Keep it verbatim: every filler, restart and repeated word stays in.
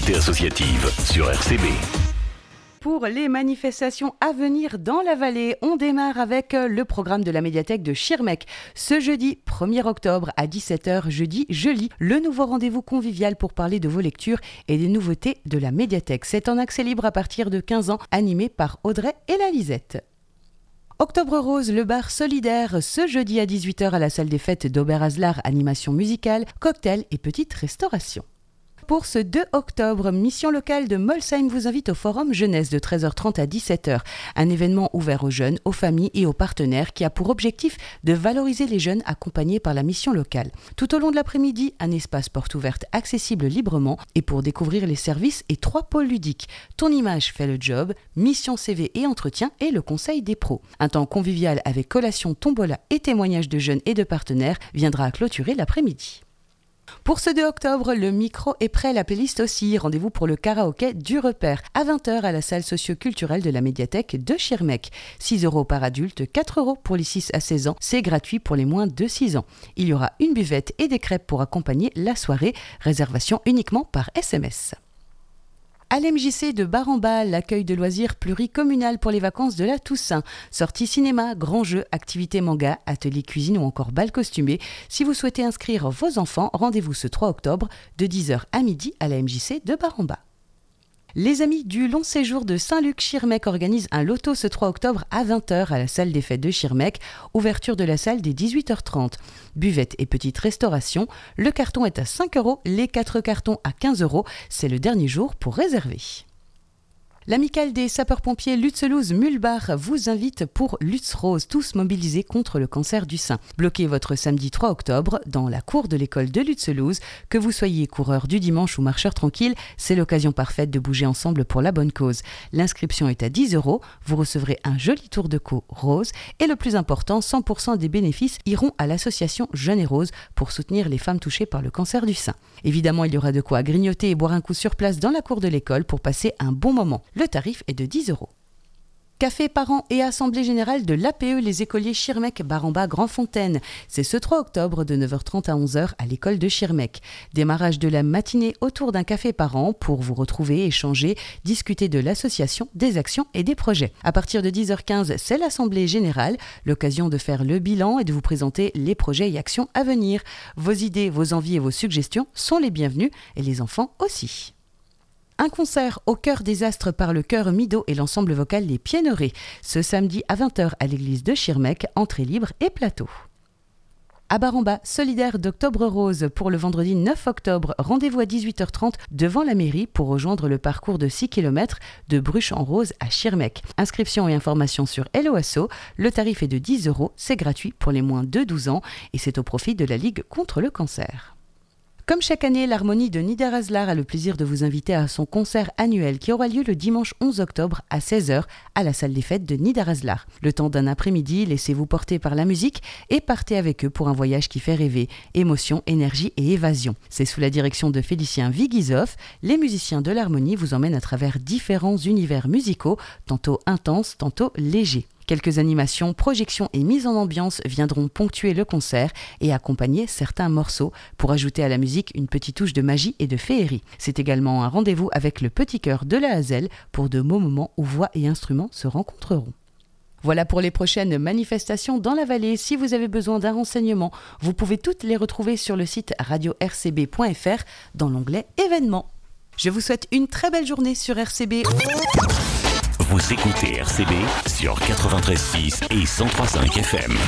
l'actualité associative sur R C B. Pour les manifestations à venir dans la vallée, on démarre avec le programme de la médiathèque de Schirmeck. Ce jeudi premier octobre à dix-sept heures, jeudi, je lis, le nouveau rendez-vous convivial pour parler de vos lectures et des nouveautés de la médiathèque. C'est en accès libre à partir de quinze ans, animé par Audrey et la Lisette. Octobre Rose, le bar solidaire, ce jeudi à dix-huit heures à la salle des fêtes d'Oberazlar, animation musicale, cocktail et petite restauration. Pour ce deux octobre, Mission locale de Molsheim vous invite au Forum Jeunesse de treize heures trente à dix-sept heures, un événement ouvert aux jeunes, aux familles et aux partenaires qui a pour objectif de valoriser les jeunes accompagnés par la mission locale. Tout au long de l'après-midi, un espace porte ouverte accessible librement et pour découvrir les services et trois pôles ludiques. Ton image fait le job, mission C V et entretien et le conseil des pros. Un temps convivial avec collation, tombola et témoignages de jeunes et de partenaires viendra clôturer l'après-midi. Pour ce deux octobre, le micro est prêt, la playlist aussi. Rendez-vous pour le karaoké du repère à vingt heures à la salle socio-culturelle de la médiathèque de Schirmeck. six euros par adulte, quatre euros pour les six à seize ans. C'est gratuit pour les moins de six ans. Il y aura une buvette et des crêpes pour accompagner la soirée. Réservation uniquement par S M S. À l'M J C de Bar-en-Bas, l'accueil de loisirs pluricommunal pour les vacances de la Toussaint. Sorties cinéma, grands jeux, activités manga, ateliers cuisine ou encore bal costumé. Si vous souhaitez inscrire vos enfants, rendez-vous ce trois octobre de dix heures à midi à la M J C de Bar-en-Bas. Les amis du long séjour de Saint-Luc-Schirmeck organisent un loto ce trois octobre à vingt heures à la salle des fêtes de Schirmeck. Ouverture de la salle dès dix-huit heures trente. Buvette et petite restauration. Le carton est à cinq euros, les quatre cartons à quinze euros. C'est le dernier jour pour réserver. L'amicale des sapeurs-pompiers Lutzelouse-Mulbach vous invite pour Lutz Rose, tous mobilisés contre le cancer du sein. Bloquez votre samedi trois octobre dans la cour de l'école de Lutzelouse. Que vous soyez coureur du dimanche ou marcheur tranquille, c'est l'occasion parfaite de bouger ensemble pour la bonne cause. L'inscription est à dix euros, vous recevrez un joli tour de cou rose et le plus important, cent pour cent des bénéfices iront à l'association Jeunes et Roses pour soutenir les femmes touchées par le cancer du sein. Évidemment, il y aura de quoi grignoter et boire un coup sur place dans la cour de l'école pour passer un bon moment. Le tarif est de dix euros. Café parents et assemblée générale de l'A P E Les Écoliers Schirmeck Bar-en-Bas Grandfontaine. C'est ce trois octobre de neuf heures trente à onze heures à l'école de Schirmeck. Démarrage de la matinée autour d'un café parent pour vous retrouver, échanger, discuter de l'association, des actions et des projets. À partir de dix heures quinze, c'est l'assemblée générale, l'occasion de faire le bilan et de vous présenter les projets et actions à venir. Vos idées, vos envies et vos suggestions sont les bienvenues et les enfants aussi. Un concert au cœur des astres par le chœur Mido et l'ensemble vocal Les Piénerets, ce samedi à vingt heures à l'église de Schirmeck, entrée libre et plateau. À Bar-en-Bas, solidaire d'Octobre Rose pour le vendredi neuf octobre, rendez-vous à dix-huit heures trente devant la mairie pour rejoindre le parcours de six kilomètres de Bruche-en-Rose à Schirmeck. Inscription et information sur Hello Asso, le tarif est de dix euros, c'est gratuit pour les moins de douze ans et c'est au profit de la Ligue contre le cancer. Comme chaque année, l'Harmonie de Niederaslar a le plaisir de vous inviter à son concert annuel qui aura lieu le dimanche onze octobre à seize heures à la salle des fêtes de Niederaslar. Le temps d'un après-midi, laissez-vous porter par la musique et partez avec eux pour un voyage qui fait rêver. Émotion, énergie et évasion. C'est sous la direction de Félicien Vigizov. Les musiciens de l'Harmonie vous emmènent à travers différents univers musicaux, tantôt intenses, tantôt légers. Quelques animations, projections et mises en ambiance viendront ponctuer le concert et accompagner certains morceaux pour ajouter à la musique une petite touche de magie et de féerie. C'est également un rendez-vous avec le petit chœur de la Hazel pour de beaux moments où voix et instruments se rencontreront. Voilà pour les prochaines manifestations dans la vallée. Si vous avez besoin d'un renseignement, vous pouvez toutes les retrouver sur le site radio r c b point f r dans l'onglet événements. Je vous souhaite une très belle journée sur R C B. Vous écoutez R C B sur quatre-vingt-treize virgule six et cent trois virgule cinq F M.